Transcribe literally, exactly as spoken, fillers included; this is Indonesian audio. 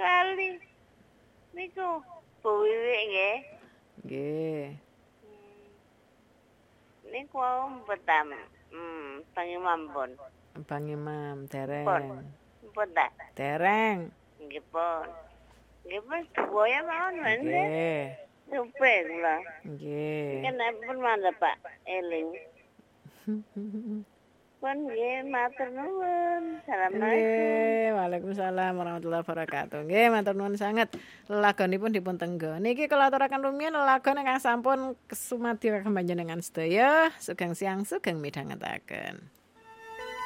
Lali niku Bu Wiwik nggih. Nggih. Niku wau mbetam. Hmm, pangimam pun. Bang Imam dereng. Pun. Pun tak? Dereng. Nggih pun. Nggih pun duwaya mawon men. Nggih. Supe kula. Nggih. Kan pun mantep Pak eling. Pun nggih matur nuwun. Assalamualaikum. Nggih, Waalaikumsalam warahmatullahi wabarakatuh. Nggih, matur nuwun sanget. Lelagonipun dipun tenggo. Niki kula aturaken rumiyin lelagon ingkang sampun sumadi kagem panjenengan sedaya. Sugeng siang sugeng midhangetaken.